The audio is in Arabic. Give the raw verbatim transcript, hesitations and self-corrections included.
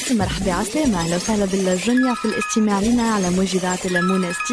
مرحبا عسلامة، أهلا وسهلا بالجميع في الاستماع لنا على موجات المونستي